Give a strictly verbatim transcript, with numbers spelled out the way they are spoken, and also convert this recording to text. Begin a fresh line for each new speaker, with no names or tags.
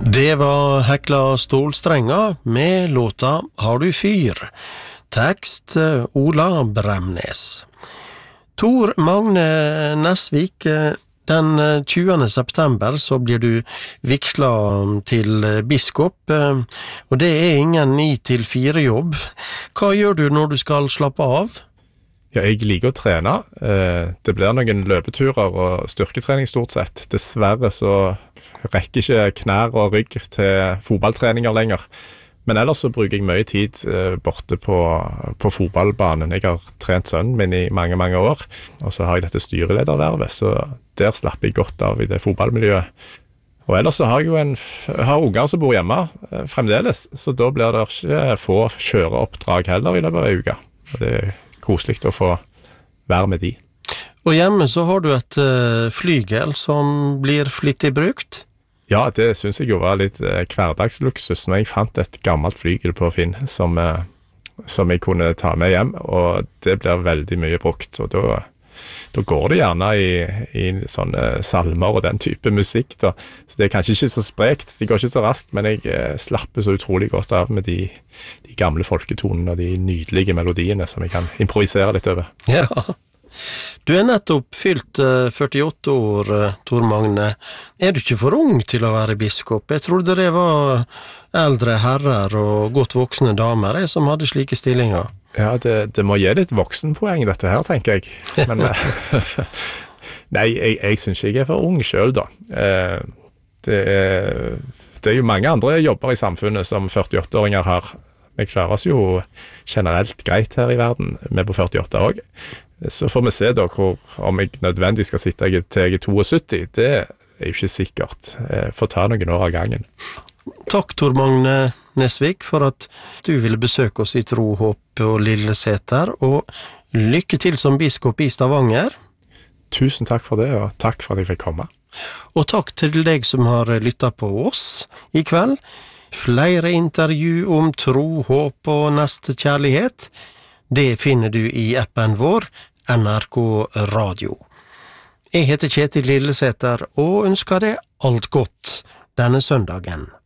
Det var Hekla Stålstrenga med låta Har du fyr? Tekst Ola Bremnes. Tor Magne Nesvik, den tjuende september så blir du vigsla til biskop, og det er ingen ni til fire jobb. Hva gjør du når du skal slappe av?
Ja, jeg liker å trene. Det blir noen løpeturer og styrketrening stort sett. Dessverre så rekker ikke knær og rygg til fotballtreninger lenger. Men ellers så bruker jeg mye tid borte på, på fotballbanen. Jeg har trent sønnen min i mange, mange år, og så har jeg dette styreledervervet, så der slapper jeg godt av i det fotballmiljøet. Og ellers så har jeg jo en, jeg har unger som bor hjemme fremdeles, så da blir det ikke få kjøreoppdrag heller i løpet av en uke. Og det er koselig å få være med de.
Og hjemme så har du et uh, flygel som blir flittig brukt?
Ja, det synes jeg jo var litt eh, hverdagsluksus når jeg fant et gammelt flygel på Finn som, eh, som jeg kunne ta med hjem, og det blir veldig mye brukt, og da, da går det gjerne i, i sånne salmer og den type musikk da. Så det er kanskje ikke så sprekt, det går ikke så raskt, men jeg eh, slapper så utrolig godt av med de, de gamle folketonene og de nydelige melodiene som jeg kan improvisere litt over.
Ja. Du er nettopp fylt uh, førtiåtte år, uh, Tor Magne. Er du ikke for ung til å være biskop? Jeg trodde det var eldre herrer og godt voksne damer jeg, som hadde slike stillinger.
Ja, det, det må gi litt voksenpoeng dette her, tenker jeg. Men nei, jeg, jeg synes ikke jeg er for ung selv da. Eh, det, er, det er jo mange andre jobber i samfunnet som førtiåtte-åringer har. Vi klarer oss jo generelt greit her i verden, med på førtiåtte også. Så får vi se da hvor, om jeg nødvendig skal sitte til jeg er syttito. Det er jo ikke sikkert. Jeg får ta noen år av gangen.
Takk, Tor Magne Nesvik, for at du ville besøke oss i Tro, Håp og Lilleseter, og lykke til som biskop i Stavanger.
Tusen takk for det, og takk for at jeg fikk komme.
Og takk til deg som har lyttet på oss i kveld. Flere intervju om tro, håp og nestekjærlighet, det finner du i appen vår, N R K Radio. Jeg heter Kjetil Lilleseter og ønsker deg alt godt denne søndagen.